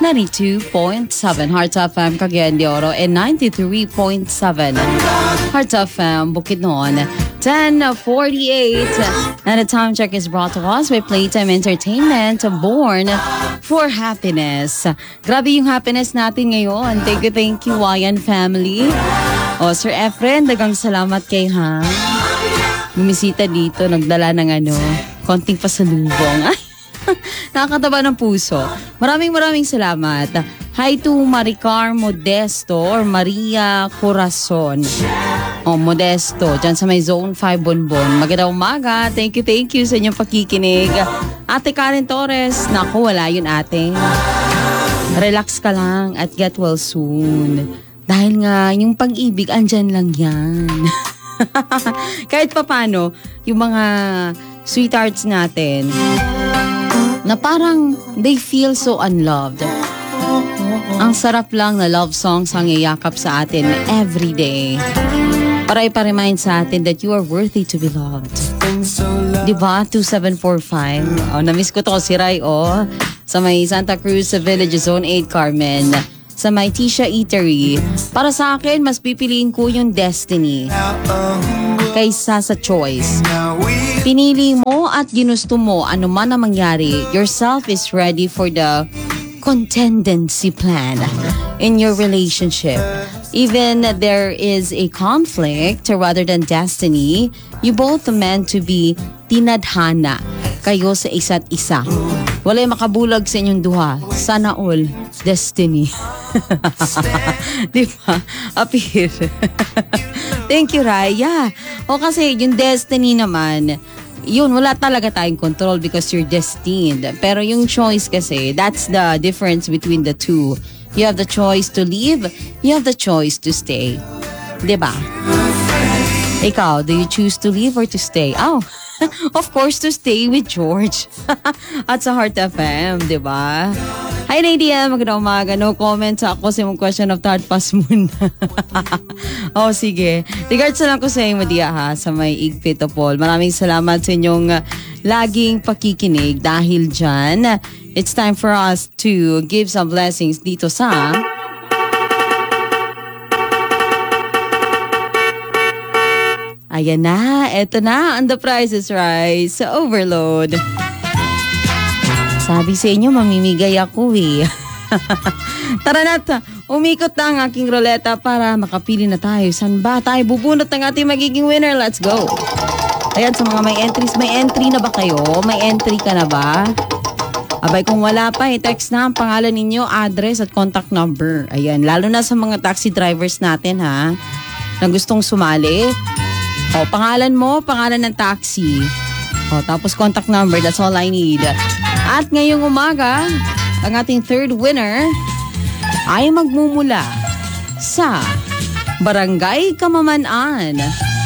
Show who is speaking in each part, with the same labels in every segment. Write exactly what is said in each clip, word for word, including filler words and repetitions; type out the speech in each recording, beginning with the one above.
Speaker 1: ninety-two point seven Hearts F M Cagayan de Oro and ninety-three point seven Hearts F M Bukidnon. ten forty-eight and the time check is brought to us by Playtime Entertainment, born for happiness. Grabe yung happiness natin ngayon. Thank you, thank you, Wayan family. O, Sir Efren, dagang salamat kay ha. Bumisita dito, nagdala ng ano, konting pasalubong. Nakakataba ng puso. Maraming maraming salamat. Hi to Maricar Modesto or Maria Corazon. Oh, Modesto. Diyan sa may Zone five Bonbon. Magandang umaga. Thank you, thank you sa inyong pakikinig. Ate Karen Torres. Naku, wala yun ate. Relax ka lang at get well soon. Dahil nga, yung pag-ibig, andyan lang yan. Kahit papano, yung mga sweethearts natin, na parang they feel so unloved. Ang sarap lang na love songs ang iyakap sa atin every day. Para iparemind sa atin that you are worthy to be loved. Diba? two seven four five. Oh, na-miss ko to si Rai, oh. Sa may Santa Cruz sa Village Zone eight Carmen. Sa may Tisha Eatery. Para sa akin, mas pipiliin ko yung destiny kaysa sa choice. Pinili mo at ginusto mo ano man ang mangyari. Yourself is ready for the contingency plan in your relationship. Even there is a conflict rather than destiny, you both are meant to be tinadhana kayo sa isa't isa. Wala'y makabulag sa inyong duha. Sana all destiny. Di ba? Appear. Thank you, Raya. O kasi yung destiny naman, yun, wala talaga tayong control because you're destined. Pero yung choice kasi, that's the difference between the two. You have the choice to leave, you have the choice to stay. Diba? Ikaw, do you choose to leave or to stay? Oh, of course, to stay with George. At sa Heart F M, diba? Hi, Nadia. Magandang umaga. No comments ako sa mong question of third pass muna. Oh, sige. Regards na lang ko sa inyo, Madia, ha, sa may Igpitopol. Maraming salamat sa inyong uh, laging pakikinig. Dahil dyan, it's time for us to give some blessings dito sa... Ayan na, eto na, and the price is right sa Overload. Sabi sa inyo, mamimigay ako eh. Tara na, umikot na ang aking ruleta para makapili na tayo. San ba tayo bubunot ng ating magiging winner? Let's go! Ayan, sa mga may entries, may entry na ba kayo? May entry ka na ba? Abay, kung wala pa, i-text na ang pangalan ninyo, address at contact number. Ayan, lalo na sa mga taxi drivers natin ha, na gustong sumali. O, pangalan mo, pangalan ng taxi. O, tapos contact number, that's all I need. At ngayong umaga, ang ating third winner ay magmumula sa Barangay Kamaman-an.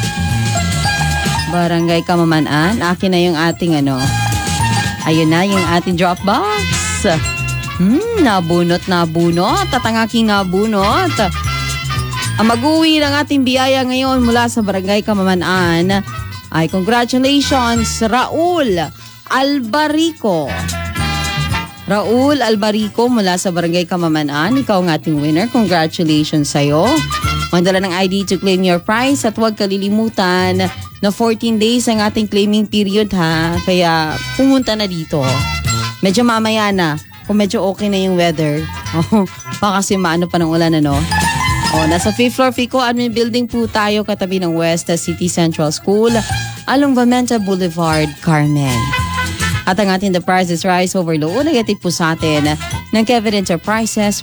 Speaker 1: Barangay Kamaman-an. Akin na yung ating ano. Ayun na yung ating drop box. Hmm, nabunot, nabunot. At ang aking nabunot. Ang mag-uwi ng ating biyaya ngayon mula sa Barangay Kamaman-an ay congratulations, Raul Albarico. Raul Albarico mula sa Barangay Kamaman-an. Ikaw ang ating winner. Congratulations sa'yo. Magdala ng I D to claim your prize at huwag kalilimutan na fourteen days ang ating claiming period ha. Kaya pumunta na dito. Medyo mamaya na. Kung medyo okay na yung weather. Oh, baka kasi maano pa ng ulan ano. Oh, nasa fifth floor Fico Admin Building po tayo katabi ng West City Central School along Vamenta Boulevard, Carmen. At ang ating The Price is Rise Overload, nagatid po sa atin ng Kevin Enterprises.